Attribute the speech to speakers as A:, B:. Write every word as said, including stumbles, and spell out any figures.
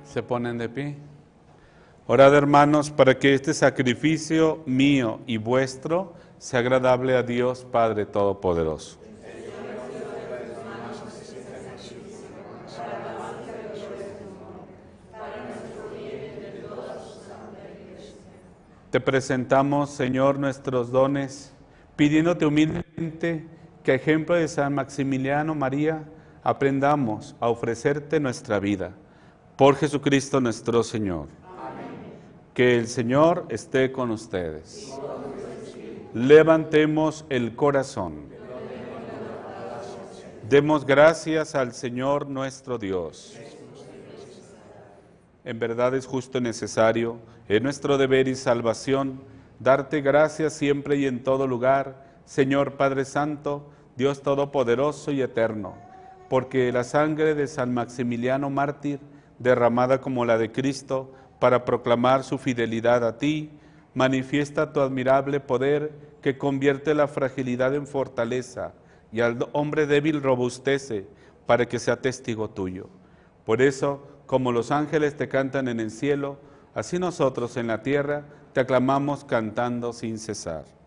A: Se ponen de pie. Orad, hermanos, para que este sacrificio mío y vuestro sea agradable a Dios Padre Todopoderoso. Te presentamos, Señor, nuestros dones, pidiéndote humildemente que, a ejemplo de San Maximiliano María, aprendamos a ofrecerte nuestra vida. Por Jesucristo nuestro Señor. Amén. Que el Señor esté con ustedes. Levantemos el corazón. Demos gracias al Señor nuestro Dios. En verdad es justo y necesario, es nuestro deber y salvación, darte gracias siempre y en todo lugar, Señor Padre Santo, Dios Todopoderoso y Eterno, porque la sangre de San Maximiliano Mártir, derramada como la de Cristo, para proclamar su fidelidad a ti, manifiesta tu admirable poder que convierte la fragilidad en fortaleza y al hombre débil robustece para que sea testigo tuyo. Por eso, como los ángeles te cantan en el cielo, así nosotros en la tierra te aclamamos cantando sin cesar.